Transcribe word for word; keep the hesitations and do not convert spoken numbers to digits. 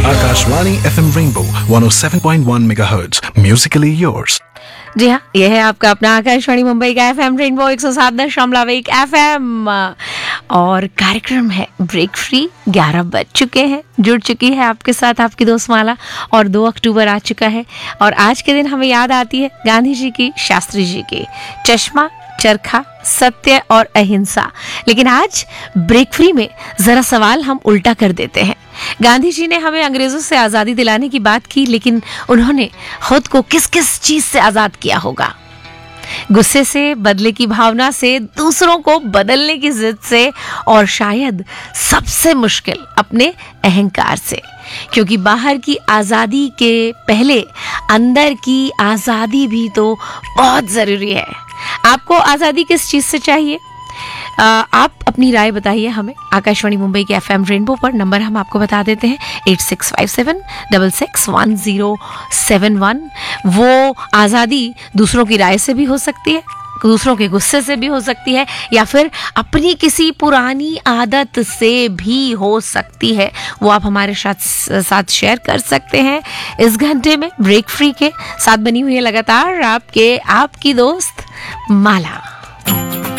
Akashvani F M Rainbow one oh seven point one megahertz. Musically yours. जी हाँ, यह है आपका अपना आकाशवाणी मुंबई का एफ एम रेनबो एक सौ सात दशमलव एक एफ एम और कार्यक्रम है ब्रेक फ्री। ग्यारह बज चुके हैं, जुड़ चुकी है आपके साथ आपकी दोस्त माला और दो अक्टूबर आ चुका है और आज के दिन हमें याद आती है गांधी जी की, शास्त्री जी की, चश्मा, चरखा, सत्य और अहिंसा। लेकिन आज ब्रेक फ्री में जरा सवाल हम उल्टा कर देते हैं। गांधी जी ने हमें अंग्रेजों से आजादी दिलाने की बात की, लेकिन उन्होंने खुद को किस किस चीज से आजाद किया होगा? गुस्से से, बदले की भावना से, दूसरों को बदलने की जिद से और शायद सबसे मुश्किल अपने अहंकार से। क्योंकि बाहर की आजादी के पहले अंदर की आजादी भी तो बहुत जरूरी है। आपको आजादी किस चीज से चाहिए? आ, आप अपनी राय बताइए हमें आकाशवाणी मुंबई के एफ एम रेनबो पर। नंबर हम आपको बता देते हैं eight six five seven double six one zero seven one. वो आज़ादी दूसरों की राय से भी हो सकती है, दूसरों के गुस्से से भी हो सकती है, या फिर अपनी किसी पुरानी आदत से भी हो सकती है। वो आप हमारे साथ साथ शेयर कर सकते हैं। इस घंटे में ब्रेक फ्री के साथ बनी हुई है लगातार आपके आपकी दोस्त माला।